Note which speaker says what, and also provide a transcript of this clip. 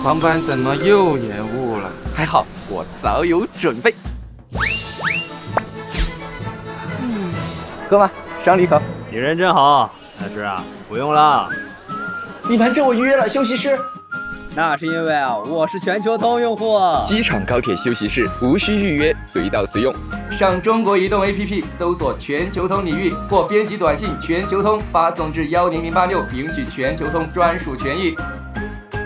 Speaker 1: 航班怎么又延误了？
Speaker 2: 还好我早有准备。喝吗？赏你一口。
Speaker 3: 你人真好，但是不用了。
Speaker 4: 你盘这我预约了休息室。
Speaker 3: 那是因为我是全球通用户。
Speaker 2: 机场高铁休息室无需预约，随到随用。
Speaker 5: 上中国移动 APP 搜索全球通领域，或编辑短信全球通发送至10086，领取全球通专属权益。